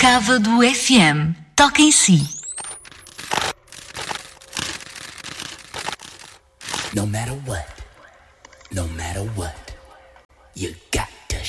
Cávado FM. Toca em si. No matter what, you